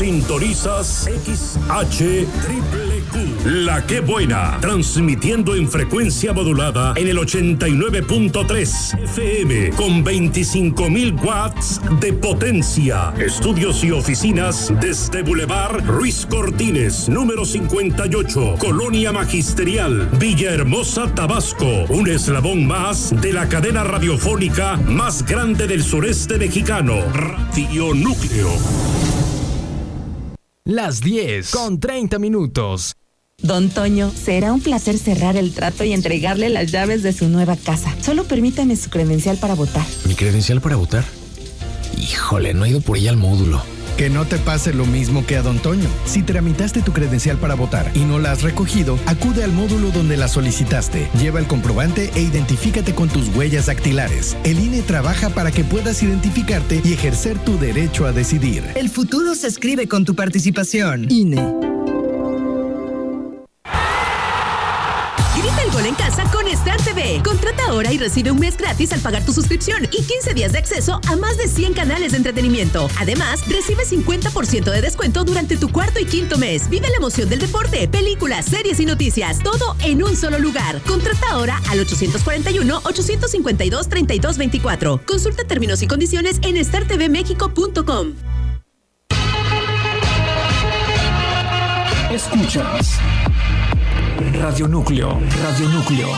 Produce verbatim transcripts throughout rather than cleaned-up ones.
Sintonizas X H Triple Q, La Que Buena, transmitiendo en frecuencia modulada en el ochenta y nueve punto tres F M con veinticinco mil watts de potencia. Estudios y oficinas desde Boulevard Ruiz Cortines, número cincuenta y ocho, Colonia Magisterial, Villahermosa, Tabasco. Un eslabón más de la cadena radiofónica más grande del sureste mexicano, Radio Núcleo. Las diez con treinta minutos. Don Toño, será un placer cerrar el trato y entregarle las llaves de su nueva casa. Solo permítame su credencial para votar. ¿Mi credencial para votar? Híjole, no he ido por ella al módulo. Que no te pase lo mismo que a Don Toño. Si tramitaste tu credencial para votar y no la has recogido, acude al módulo donde la solicitaste. Lleva el comprobante e identifícate con tus huellas dactilares. El I N E trabaja para que puedas identificarte y ejercer tu derecho a decidir. El futuro se escribe con tu participación. I N E. Grita el gol en casa con Star T V. Contrata ahora y recibe un mes gratis al pagar tu suscripción y quince días de acceso a más de cien canales de entretenimiento. Además, recibe cincuenta por ciento de descuento durante tu cuarto y quinto mes. Vive la emoción del deporte, películas, series y noticias. Todo en un solo lugar. Contrata ahora al ochocientos cuarenta y uno, ochocientos cincuenta y dos, treinta y dos veinticuatro. Consulta términos y condiciones en star t v mexico punto com. Escuchas Radio Núcleo, Radio Núcleo.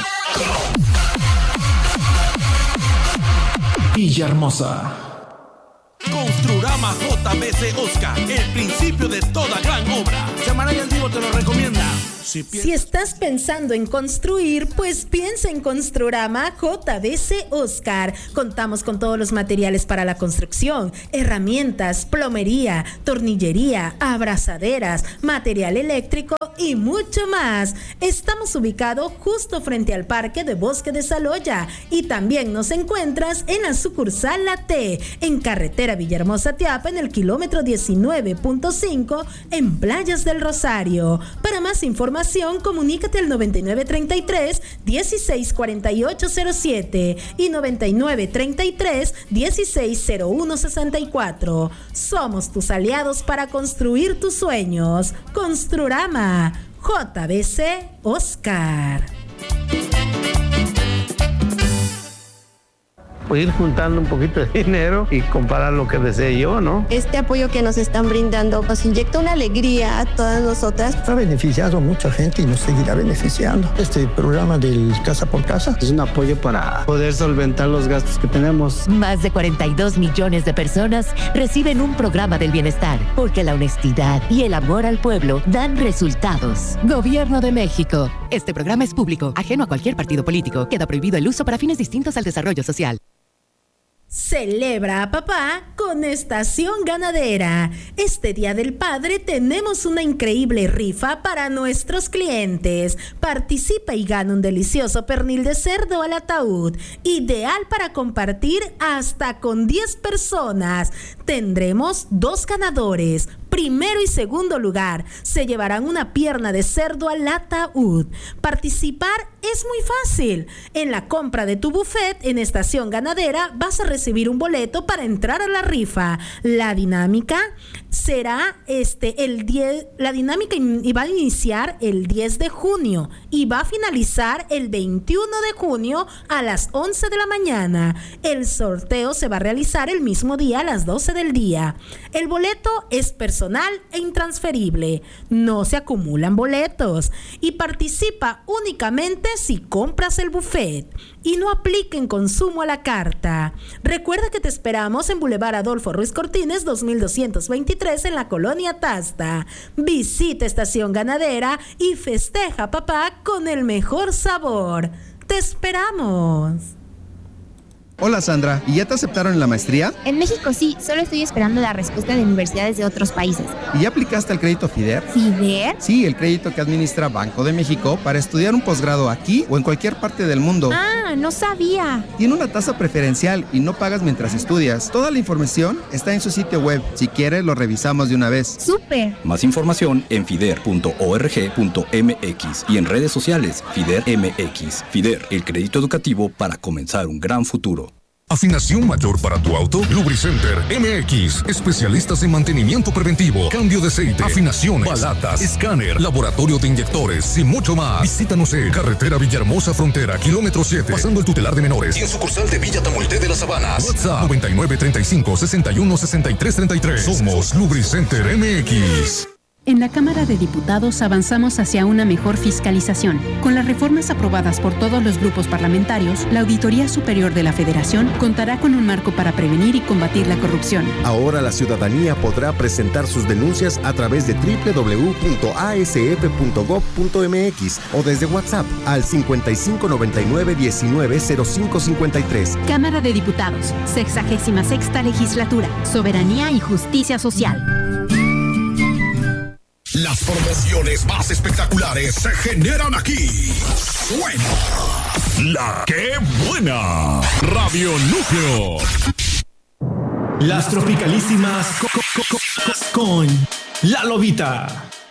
Villahermosa. Construrama J B C Oscar, el principio de toda gran obra. Chamaraya Antiguo te lo recomienda. Si, si estás pensando en construir, pues piensa en Construrama J B C Oscar. Contamos con todos los materiales para la construcción, herramientas, plomería, tornillería, abrazaderas, material eléctrico y mucho más. Estamos ubicados justo frente al Parque de Bosque de Saloya y también nos encuentras en la sucursal La T, en carretera Villahermosa-Tiapa, en el kilómetro diecinueve punto cinco, en Playas del Rosario. Para más información, comunícate al noventa y nueve treinta y tres, dieciséis cuarenta y ocho cero siete y noventa y nueve treinta y tres, dieciséis cero uno sesenta y cuatro. Somos tus aliados para construir tus sueños. Construrama J B C Oscar. Ir juntando un poquito de dinero y comprar lo que desee yo, ¿no? Este apoyo que nos están brindando nos inyecta una alegría a todas nosotras. Ha beneficiado a mucha gente y nos seguirá beneficiando. Este programa del Casa por Casa es un apoyo para poder solventar los gastos que tenemos. Más de cuarenta y dos millones de personas reciben un programa del bienestar, porque la honestidad y el amor al pueblo dan resultados. Gobierno de México. Este programa es público, ajeno a cualquier partido político. Queda prohibido el uso para fines distintos al desarrollo social. Celebra a papá con Estación Ganadera. Este Día del Padre tenemos una increíble rifa para nuestros clientes. Participa y gana un delicioso pernil de cerdo al ataúd, ideal para compartir hasta con diez personas. Tendremos dos ganadores. Primero y segundo lugar se llevarán una pierna de cerdo al ataúd. Participar es muy fácil. En la compra de tu buffet en Estación Ganadera vas a recibir un boleto para entrar a la rifa. La dinámica será este el diez, la dinámica y va a iniciar el diez de junio y va a finalizar el veintiuno de junio a las once de la mañana. El sorteo se va a realizar el mismo día a las doce del día. El boleto es personal e intransferible. No se acumulan boletos y participa únicamente si compras el buffet y no apliquen consumo a la carta. Recuerda que te esperamos en Boulevard Adolfo Ruiz Cortines dos mil doscientos veintitrés en la colonia Tasta. Visita Estación Ganadera y festeja a papá con el mejor sabor. ¡Te esperamos! Hola Sandra, ¿y ya te aceptaron en la maestría? En México sí, solo estoy esperando la respuesta de universidades de otros países. ¿Y ya aplicaste al crédito FIDER? ¿FIDER? Sí, el crédito que administra Banco de México para estudiar un posgrado aquí o en cualquier parte del mundo. Ah, no sabía. Tiene una tasa preferencial y no pagas mientras estudias. Toda la información está en su sitio web. Si quieres, lo revisamos de una vez. ¡Súper! Más información en fider punto org punto m x y en redes sociales FIDER M X. FIDER, el crédito educativo para comenzar un gran futuro. Afinación mayor para tu auto. Lubricenter M X. Especialistas en mantenimiento preventivo, cambio de aceite, afinaciones, balatas, escáner, laboratorio de inyectores y mucho más. Visítanos en Carretera Villahermosa Frontera, kilómetro siete, pasando el tutelar de menores. Y en sucursal de Villa Tamulté de las Habanas. WhatsApp noventa y nueve, treinta y cinco, sesenta y uno, sesenta y tres, treinta y tres. Somos Lubricenter M X. En la Cámara de Diputados avanzamos hacia una mejor fiscalización. Con las reformas aprobadas por todos los grupos parlamentarios, la Auditoría Superior de la Federación contará con un marco para prevenir y combatir la corrupción. Ahora la ciudadanía podrá presentar sus denuncias a través de doble u doble u doble u punto a s f punto gob punto m x o desde WhatsApp al cincuenta y cinco noventa y nueve diecinueve cero cinco cincuenta y tres. Cámara de Diputados, sexagésima sexta Legislatura, Soberanía y Justicia Social. Las promociones más espectaculares se generan aquí. Suena La Que Buena. Radio Núcleo. Las tropicalísimas co- co- co- co- con La Lobita.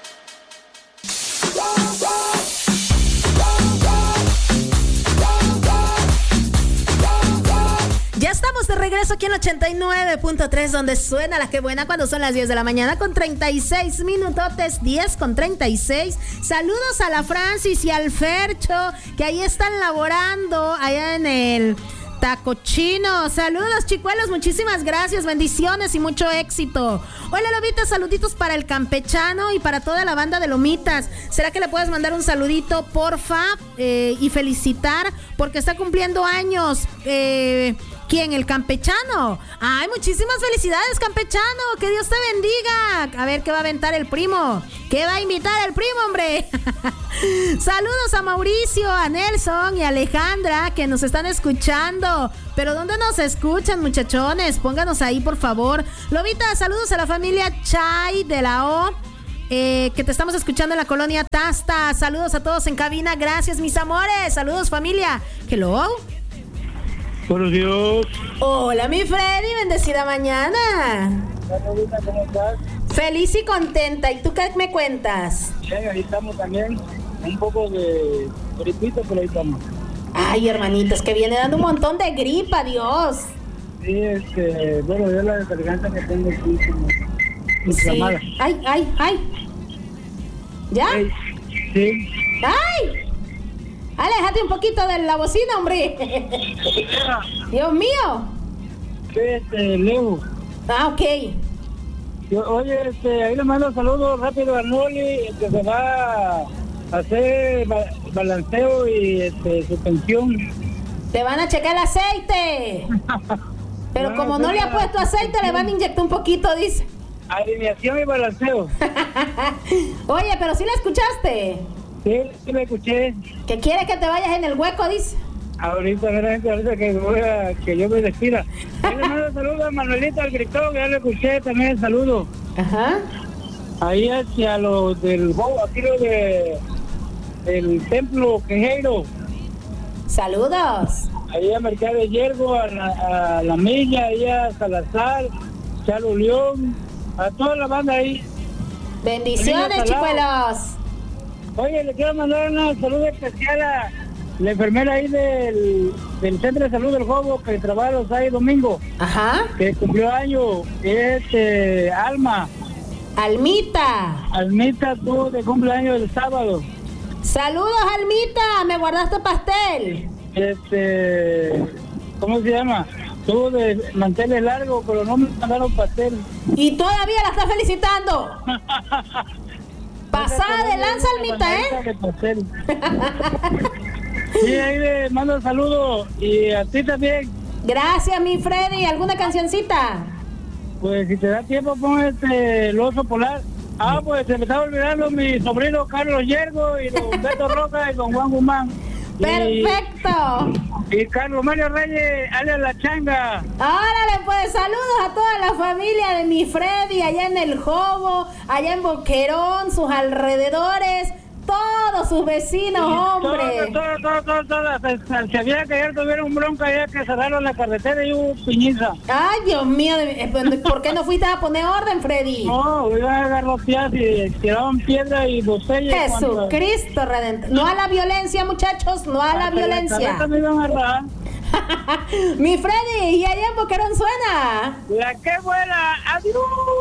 Ya estamos de regreso aquí en ochenta y nueve punto tres, donde suena La Que Buena cuando son las diez de la mañana con treinta y seis minutotes, diez con treinta y seis. Saludos a la Francis y al Fercho, que ahí están laborando allá en el Taco Chino. Saludos, chicuelos, muchísimas gracias, bendiciones y mucho éxito. Hola, Lobita, saluditos para el campechano y para toda la banda de Lomitas. ¿Será que le puedes mandar un saludito, porfa? Eh, y felicitar porque está cumpliendo años. Eh... ¿Quién? ¿El campechano? ¡Ay, muchísimas felicidades, campechano! ¡Que Dios te bendiga! A ver, ¿qué va a aventar el primo? ¿Qué va a invitar el primo, hombre? Saludos a Mauricio, a Nelson y a Alejandra, que nos están escuchando. ¿Pero dónde nos escuchan, muchachones? Pónganos ahí, por favor. Lobita, saludos a la familia Chay de la O. Eh, que te estamos escuchando en la colonia Tasta. Saludos a todos en cabina. Gracias, mis amores. Saludos, familia. Hello. Buenos días. Hola, mi Freddy, bendecida mañana. Hola, ¿cómo estás? Feliz y contenta. ¿Y tú qué me cuentas? Bien, ahí estamos también. Un poco de gripita, pero ahí estamos. Ay, hermanitos, que viene dando un montón de gripa, Dios. Sí, este, bueno, yo la descargante que tengo aquí como inflamada. Sí. Ay, ay, ay. ¿Ya? Ay, sí. ¡Ay! Aléjate un poquito de la bocina, hombre. Dios mío. Sí, este, Leo. Ah, ok. Yo, oye, este, ahí le mando saludos rápido a Noli, que se va a hacer ba- balanceo y este, suspensión. Te van a checar el aceite. Pero no, como no le ha puesto aceite, le van a inyectar un poquito, dice. Alineación y balanceo. Oye, pero sí la escuchaste. Sí, sí me escuché. ¿Que quiere que te vayas en el hueco, dice? Ahorita, ahorita, ahorita que, voy a, que yo me despida. Yo le mando saludos a Manuelito, al gritón, que ya lo escuché también, saludos. Ajá. Ahí hacia los del, aquí lo de, el templo Quejeiro. Saludos. Ahí a Mercado de Yergo, a la, a la Milla, ahí a Salazar, Chalo León, a toda la banda ahí. Bendiciones, chicuelos. Oye, le quiero mandar un saludo especial a la enfermera ahí del, del Centro de Salud del Jobo, que trabaja los sábados y domingos. Ajá. Que cumplió año, es eh, Alma. Almita. Almita, tú de cumpleaños el sábado. Saludos, Almita, me guardaste pastel. Este, ¿cómo se llama? Tú de manteles largos, pero no me mandaron pastel. Y todavía la estás felicitando. Pasada de lanza, Almita, ¿eh? Sí, ahí le mando saludos y a ti también. Gracias, mi Freddy. ¿Alguna cancioncita? Pues si te da tiempo, pon este El Oso Polar. Ah, pues se me estaba olvidando mi sobrino Carlos Yergo y don Beto Roca y don Juan Guzmán. ¡Perfecto! Y, y Carlos Mario Reyes, alias La Changa. Órale, pues saludos a toda la familia de mi Freddy, allá en El Jobo, allá en Boquerón, sus alrededores, todos sus vecinos, hombre. Todo, todo, todo, todo, todo. Se había que ayer tuvieron bronca allá que cerraron la carretera y hubo piñiza. Ay, Dios mío, ¿por qué no fuiste a poner orden, Freddy? No, iban a garrotear y tiraban piedra y botellas. Jesucristo cuando... Redentor. No a la violencia, muchachos, no a la ah, violencia. La me iban a rajar. Mi Freddy, y allá en Boquerón suena. La que buena. Adiós.